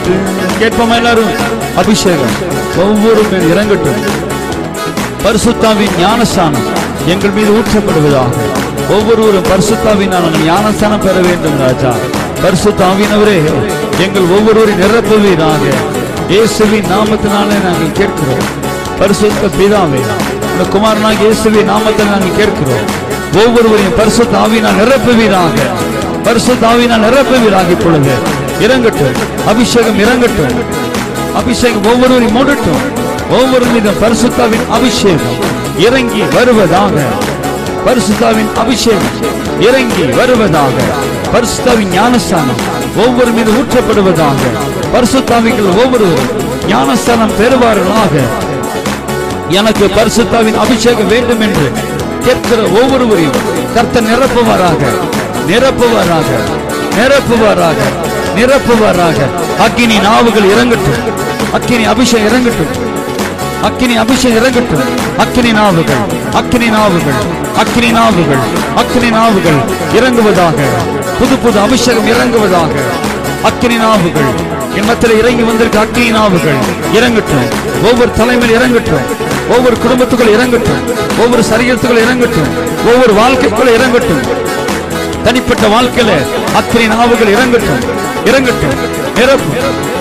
கேட்போம் எல்லாரும். அபிஷேகம் ஒவ்வொரு மேல் இறங்கட்டும். பரிசுத்தாவின் ஞானஸ்தானம் எங்கள் மீது ஊற்றப்படுவதாக. ஒவ்வொருவரும் பரிசுத்தாவினால் ஞானஸ்தானம் பெற வேண்டும் ராஜா. பரிசுத்தாவினவரே எங்கள் ஒவ்வொருவரையும் நிரப்புவீராக. இயேசுவின் நாமத்தினாலே நாங்கள் கேட்கிறோம். பரிசுத்த பிதாவே, இந்த குமாரனாகிய இயேசுவின் நாமத்தில் நாங்கள் கேட்கிறோம். ஒவ்வொருவரையும் பரிசுத்த ஆவியினால் நிரப்புவீராக. பரிசுத்த ஆவியினால் நிரப்புவீராக. இப்பொழுது இறங்கட்டும், அபிஷேகம் இறங்கட்டும். அபிஷேகம் ஒவ்வொருவரையும் மூடட்டும். ஒவ்வொரு மீதும் பரிசுத்தாவின் அபிஷேகம் இறங்கி வருவதாக. பரிசுத்தாவின் அபிஷேகம் இறங்கி வருவதாக. பரிசுத்தாவின் ஞானஸ்தானம் ஒவ்வொரு மீது ஊற்றப்படுவதாக. பரிசுத்தாவிகள் ஒவ்வொருவரும் ஞானஸ்தானம் பெறுவார்களாக. எனக்கு பரிசுத்தாவின் அபிஷேகம் வேண்டும் என்று கேட்கிற ஒவ்வொருவரையும் கர்த்தர் நிரப்புவாராக, நிரப்புவாராக, நிரப்புவாராக, நிரப்புவாராக. அக்கினி நாவுகள் இறங்கட்டும். அக்கினி அபிஷேகம் இறங்கட்டும். அக்கினி அபிஷேகம் இறங்கட்டும். அக்கினி நாவுகள், அக்கினி நாவுகள், அக்கினி நாவுகள், அக்கினி நாவுகள் இறங்குவதாக. புது புது அபிஷேகம் இறங்குவதாக. அக்கினி நாவுகள் என் மத்தியில் இறங்கி வந்திருக்க அக்கினி நாவுகள் இறங்கட்டும். ஒவ்வொரு தலைமையில் இறங்கட்டும். ஒவ்வொரு குடும்பத்துக்குள் இறங்கட்டும். ஒவ்வொரு சரீரத்துக்குள் இறங்கட்டும். ஒவ்வொரு வாழ்க்கைக்குள்ள இறங்கட்டும். தனிப்பட்ட வாழ்க்கையில அக்கினி நாவுகள் இறங்கட்டும். இறங்கட்டும். நிரப்பும்,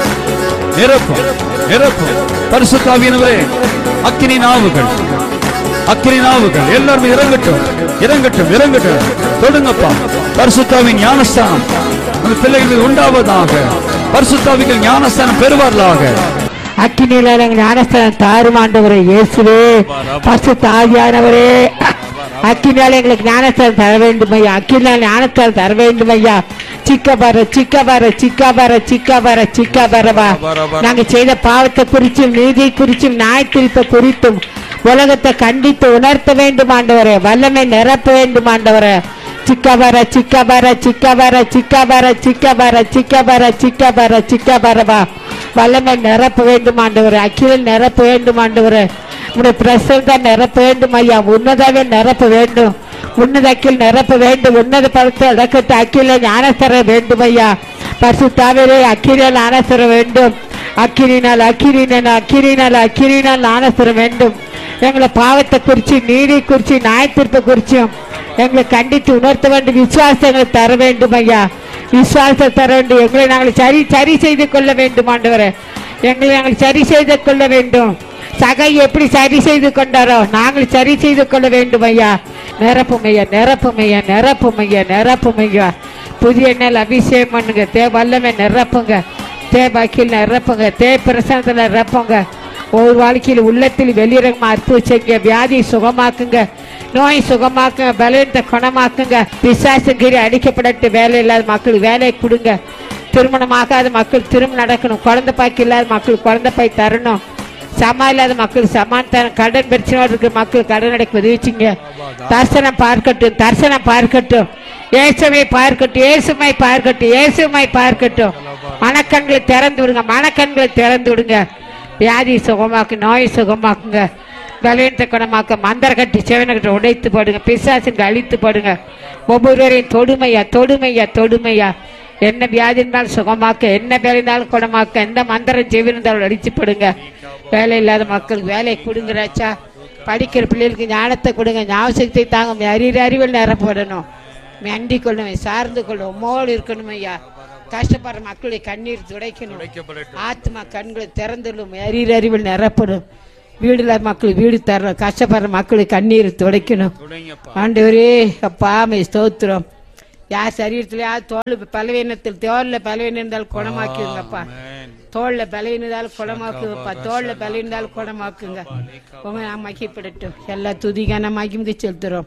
நிரப்பும், நிரப்பும். பரிசுத்த ஆவியானவரே, அக்கினி நாவுகள், அக்கினி நாவுகள் எல்லாரும் இறங்கட்டும், இறங்கட்டும், இறங்கட்டும். தொடுங்கப்பா. பரிசுத்தாவின் ஞானஸ்தானம் அந்த பிள்ளைகளுக்கு உண்டாவதாக. பரிசுத்தாவிகள் ஞானஸ்தானம் பெறுவார்களாக. அக்கினியில ஞானஸ்தானம் தாருமாண்டவரே இயேசுவே. பரிசுத்த ஆவியானவரே, அக்கினியால் எங்களுக்கு ஞானஸ்தானம் தர வேண்டும் ஐயா. அக்கினியால் ஞானஸ்தானம் தர வேண்டும் ஐயா. சிக்கபர சிக்கபர சிக்கபர சிக்கபர சிக்கபரவா. நாங்க செய்த பாவத்தை குறிச்சும் நீதி குறிச்சும் நியாய தீர்ப்பை குறித்தும் உலகத்தை கண்டித்து உணர்த்த வேண்டும் ஆண்டவரே. வல்லமை நிரப்ப வேண்டும் ஆண்டவரே. சிக்கபர சிக்கபர சிக்கபர சிக்கபர சிக்கபர சிக்கபர சிக்கபர சிக்கபரவா. வல்லமை நிரப்ப வேண்டும் ஆண்டவரே. அக்கினியில் நிரப்ப வேண்டும் ஆண்டவரே. உடைய பிரசன்னத்தை நிரப்ப வேண்டும் ஐயா. உன்னதாவே நிரப்ப வேண்டும். உன்னத அக்கில் நிரப்ப வேண்டும். உன்னத பலத்தை அடக்கத்தை அக்கில ஞானஸ்தர வேண்டும் ஐயா. பரிசுத்தாவிலே அக்கினியால் ஞானஸ்தர வேண்டும். அக்கினினால் அக்கினினால் அக்கினினால் அக்கினினால் ஞானஸ்தர வேண்டும். எங்களை பாவத்தை குறித்து நீதி குறித்து நியாயத்தீர்ப்பை குறிச்சும் எங்களை கண்டித்து உணர்த்த வேண்டும். விசுவாசங்களை தர வேண்டும் ஐயா. விசுவாசத்தை தர வேண்டும். எங்களை நாங்கள் சரி செய்து கொள்ள வேண்டும் ஆண்டவரே. எங்களை நாங்கள் சரி செய்து கொள்ள வேண்டும். சகை எப்படி சரி செய்து கொண்டாரோ நாங்கள் சரி செய்து கொள்ள வேண்டும் ஐயா. நிரப்புமையா, நிரப்புமையா, நிரப்புமையா, நிரப்புமையா. புதிய எண்ணெயில் அபிஷேகம் பண்ணுங்க. வல்லமை நிரப்புங்க. பாக்கியில் நிரப்புங்க. பிரசனத்தில் நிரப்புங்க. ஒவ்வொரு வாழ்க்கையில் உள்ளத்தில் வெளியிறங்கமா அற்புதம் செய்யுங்க. வியாதியை சுகமாக்குங்க. நோய் சுகமாக்குங்க. பலவீனத்தை குணமாக்குங்க. பிசாசுகிரி அடிக்கப்படட்டு. வேலை இல்லாத மக்களுக்கு வேலையை கொடுங்க. திருமணமாகாத மக்கள் திருமணம் நடக்கணும். குழந்தை பாக்கி இல்லாத மக்கள் குழந்தை பாய் தரணும். சமா இல்லாத மக்கள் சமான் தரணும். கடன் பிரச்சனை இருக்கிற மக்கள் கடன் அடைக்க உதவிச்சிங்க. தரிசனம் பார்க்கட்டும், தரிசனம் பார்க்கட்டும். இயேசுவை பார்க்கட்டும், இயேசுமை பார்க்கட்டும், இயேசுமை பார்க்கட்டும். மனக்கண்களை திறந்து விடுங்க, மனக்கண்களை திறந்து விடுங்க. வியாதி சுகமாக்கு, நோய் சுகமாக்குங்க. பலவீனத்தை குணமாக்க, மந்திர கட்டி செவனக்கட்டை உடைத்து போடுங்க. பிசாசுங்க அழித்து போடுங்க. ஒவ்வொருவரையும் தொடுமையா, தொடுமையா, தொடுமையா. என்ன வியாதி இருந்தாலும் சுகமாக்க, என்ன வேலை இருந்தாலும் குணமாக்க, எந்த மந்திரம் செவி இருந்தாலும் அடிச்சு போடுங்க. வேலை இல்லாத மக்களுக்கு வேலையை கொடுங்க ராச்சா. படிக்கிற பிள்ளைகளுக்கு ஞானத்தை கொடுங்க. ஞாபகத்தை தாங்க. அறிவில் நிரப்படணும். அண்டி கொள்ளணும், சார்ந்து கொள்ளும், உம்மோடு இருக்கணும் ஐயா. கஷ்டப்படுற மக்களுடைய கண்ணீர் துடைக்கணும். ஆத்மா கண்களை திறந்துள்ளும். அறிவில் நிரப்படும். வீடு இல்லாத மக்களுக்கு வீடு தரணும். கஷ்டப்படுற மக்களுக்கு கண்ணீர் துடைக்கணும். ஆண்டவரே அப்பா மை ஸ்தோத்திரம். யார் சரீரத்துல யார் தோல் பலவீனத்தில் தோல்ல பலவீனம் இருந்தாலும் குணமாக்குங்கப்பா. தோல்ல பலவீனதாலும் குணமாக்குங்கப்பா. தோல்ல பலவீனதாலும் குணமாக்குங்க. உங்க நாம் மகிப்படட்டும். எல்லா துதிகான மகிழ்ந்து செலுத்துறோம்.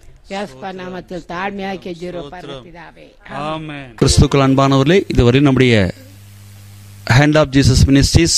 நாமத்தில் தாழ்மையாக கெஞ்சுறோம் பரமபிதாவே. ஆமென். கிறிஸ்துக்கள் அன்பானவர்களே, இதுவரை நம்முடைய hand of Jesus ministries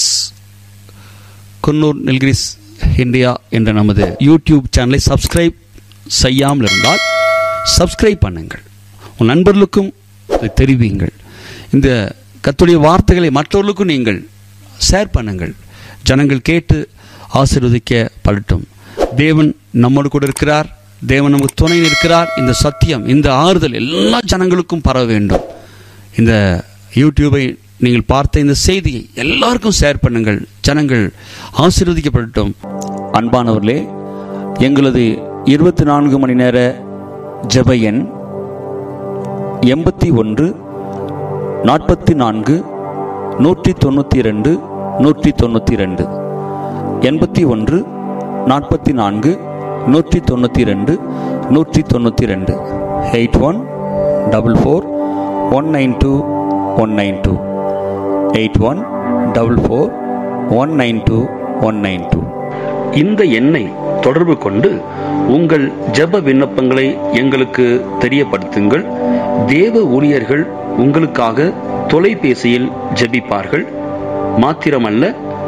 Coonoor Nilgiris India என்ற நமது யூடியூப் சேனலை சப்ஸ்கிரைப் செய்யாமல் இருந்தால் சப்ஸ்கிரைப் பண்ணுங்கள். உன் நண்பர்களுக்கும் தெரிவிங்கள். இந்த கர்த்தருடைய வார்த்தைகளை மற்றவர்களுக்கும் நீங்கள் ஷேர் பண்ணுங்கள். ஜனங்கள் கேட்டு ஆசீர்வதிக்கப்படட்டும். தேவன் நம்மோடு கூட இருக்கிறார். தேவன் நமக்கு துணை நிற்கிறார். இந்த சத்தியம், இந்த ஆறுதல் எல்லா ஜனங்களுக்கும் பரவ வேண்டும். இந்த யூடியூபை நீங்கள் பார்த்த இந்த செய்தியை எல்லாருக்கும் ஷேர் பண்ணுங்கள். ஜனங்கள் ஆசீர்வதிக்கப்படட்டும். அன்பானவர்களே, எங்களது 24 மணி நேர ஜெப எண் 81 44 192 192 81 44 192 192 8144 192 192 8144 192 192. இந்த எண்ணை தொடர்பு கொண்டு உங்கள் ஜெப விண்ணப்பங்களை எங்களுக்கு தெரியப்படுத்துங்கள். தேவ ஊழியர்கள் உங்களுக்காக தொலைபேசியில் ஜெபிப்பார்கள். மாத்திரமல்ல,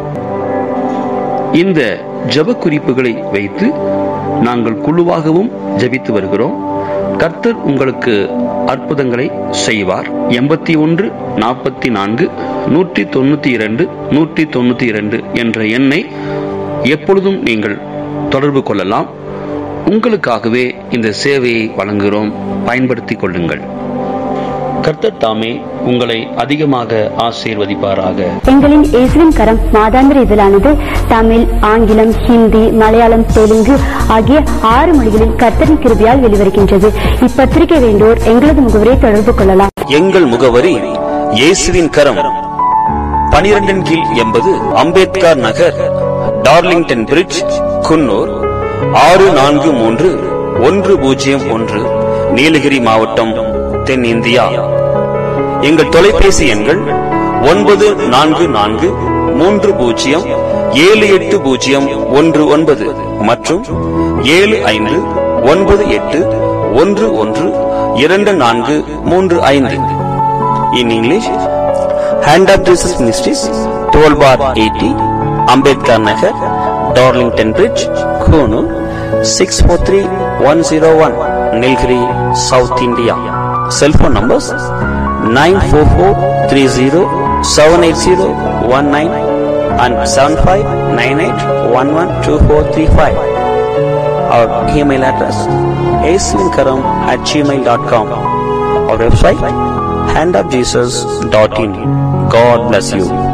இந்த ஜெப குறிப்புகளை வைத்து நாங்கள் குழுவாகவும் ஜெபித்து வருகிறோம். கர்த்தர் உங்களுக்கு அற்புதங்களை செய்வார். 81 44 192 192 என்ற எண்ணை எப்பொழுதும் நீங்கள் தொடர்பு கொள்ளலாம். உங்களுக்காகவே இந்த சேவையை வழங்குகிறோம். பயன்படுத்திக் கொள்ளுங்கள். கர்த்தர் தாமே உங்களை அதிகமாக ஆசீர்வதிப்பாராக. எங்களின் இயேசுவின் கரம் மாதாந்திர இதழானது தமிழ், ஆங்கிலம், ஹிந்தி, மலையாளம், தெலுங்கு ஆகிய 6 மொழிகளில் கர்த்தரின் கிருபையால் வெளிவருகின்றது. இப்பத்திரிகை வேண்டோர் எங்களது முகவரியை தொடர்பு கொள்ளலாம். எங்கள் முகவரி இயேசுவின் கரம், 12 கீழ் 80 அம்பேத்கர் நகர், டார்லிங்டன் பிரிட்ஜ், குன்னூர் 643101, நீலகிரி மாவட்டம், தென்னிந்தியா. எங்கள் தொலைபேசி எண்கள் 9430780119 மற்றும் 7598112435. In English, Hand of Jesus Ministries, 12/80, Ambedkar Nagar, Darlington Bridge, Kunu, 643101, Nilgiri, South India. Cell phone numbers 944307801 and 7598112435. Our email address aswinkaram@gmail.com. Our website handofjesus.in. God bless you.